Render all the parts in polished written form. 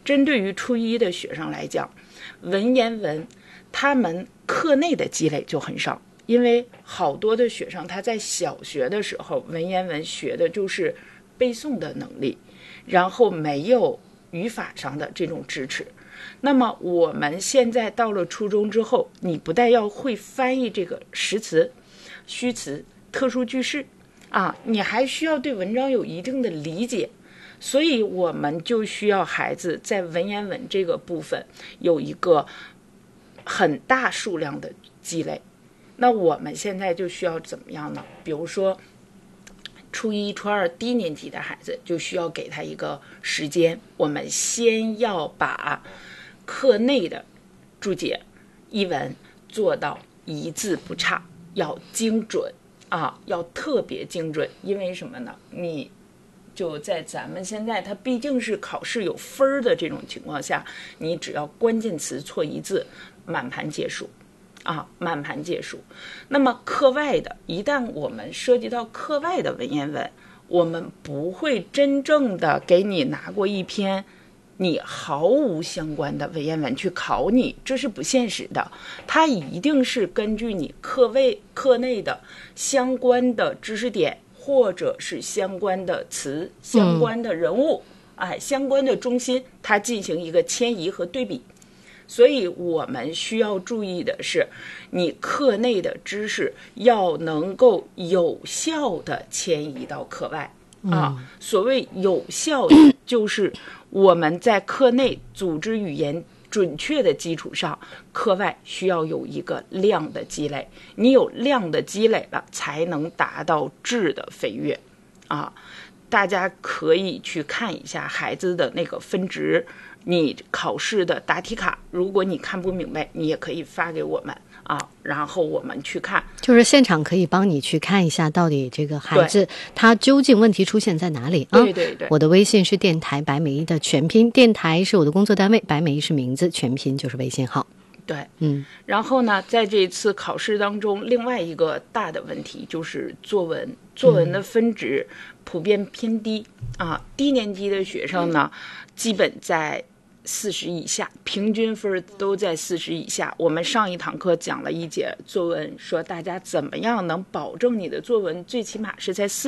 针对于初一的学生来讲，文言文他们课内的积累就很少，因为好多的学生他在小学的时候文言文学的就是背诵的能力，然后没有语法上的这种支持。那么我们现在到了初中之后，你不但要会翻译这个实词、虚词、特殊句式啊，你还需要对文章有一定的理解，所以我们就需要孩子在文言文这个部分有一个很大数量的积累。那我们现在就需要怎么样呢？比如说初一、初二低年级的孩子就需要给他一个时间，我们先要把课内的注解、译文做到一字不差，要精准啊，要特别精准。因为什么呢？你就在咱们现在它毕竟是考试有分的这种情况下，你只要关键词错一字，满盘皆输啊，满盘皆输。那么课外的，一旦我们涉及到课外的文言文，我们不会真正的给你拿过一篇你毫无相关的文言文去考你，这是不现实的。它一定是根据你课内的相关的知识点，或者是相关的词、相关的人物，相关的中心，它进行一个迁移和对比。所以我们需要注意的是，你课内的知识要能够有效的迁移到课外啊。所谓有效的，就是我们在课内组织语言准确的基础上，课外需要有一个量的积累。你有量的积累了，才能达到质的飞跃啊。大家可以去看一下孩子的那个分值，你考试的答题卡，如果你看不明白，你也可以发给我们啊，然后我们去看， 就是现场可以帮你去看一下，到底这个孩子他究竟问题出现在哪里啊？ 对对对。 我的微信是电台白美一的全拼，电台是我的工作单位，白美一是名字，全拼就是微信号。 对，然后呢，在这次考试当中，另外一个大的问题就是作文的分值普遍偏低啊，低年级的学生呢，基本在40以下，平均分都在40以下。我们上一堂课讲了一节作文，说大家怎么样能保证你的作文最起码是在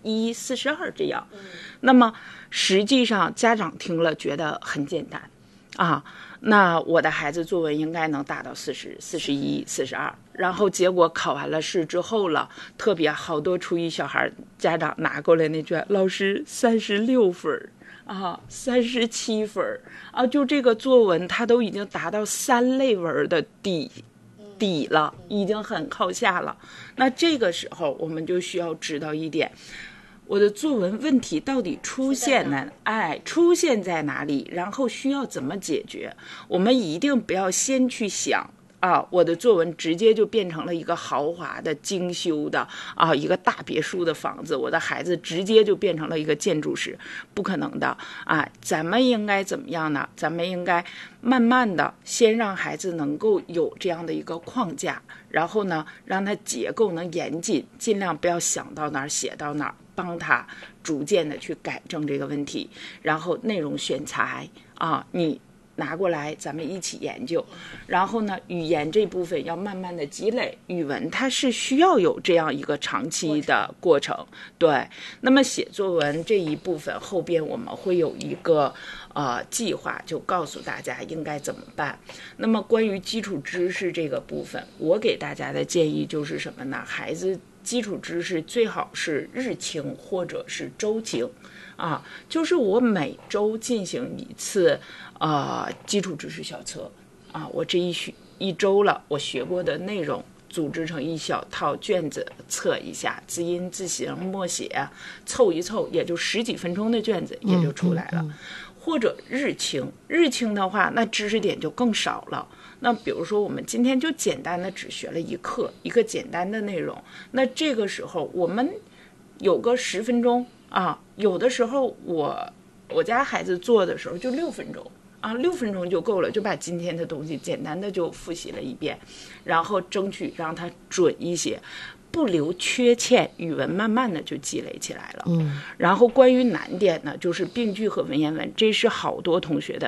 41、42这样。那么实际上家长听了觉得很简单啊，那我的孩子作文应该能达到40、41、42，然后结果考完了试之后了，特别好多初一小孩家长拿过来那卷，老师36分啊，37分啊，就这个作文他都已经达到3类文的底了，已经很靠下了。那这个时候我们就需要知道一点，我的作文问题到底出现在哪里，然后需要怎么解决。我们一定不要先去想啊，我的作文直接就变成了一个豪华的精修的啊，一个大别墅的房子，我的孩子直接就变成了一个建筑师，不可能的啊。咱们应该怎么样呢？咱们应该慢慢的先让孩子能够有这样的一个框架，然后呢，让他结构能严谨，尽量不要想到哪儿写到哪儿，帮他逐渐的去改正这个问题。然后内容选材啊，你拿过来咱们一起研究。然后呢，语言这部分要慢慢的积累，语文它是需要有这样一个长期的过程。对，那么写作文这一部分后边我们会有一个计划，就告诉大家应该怎么办。那么关于基础知识这个部分，我给大家的建议就是什么呢？孩子基础知识最好是日清或者是周清啊，就是我每周进行一次基础知识小测啊，我这一周了，我学过的内容组织成一小套卷子测一下，字音字形默写凑一凑，也就10几分钟的卷子也就出来了。或者日清的话，那知识点就更少了。那比如说我们今天就简单的只学了一课，一个简单的内容，那这个时候我们有个10分钟啊，有的时候我家孩子做的时候就6分钟啊，6分钟就够了，就把今天的东西简单的就复习了一遍，然后争取让它准一些，不留缺欠，语文慢慢的就积累起来了。然后关于难点呢，就是病句和文言文，这是好多同学的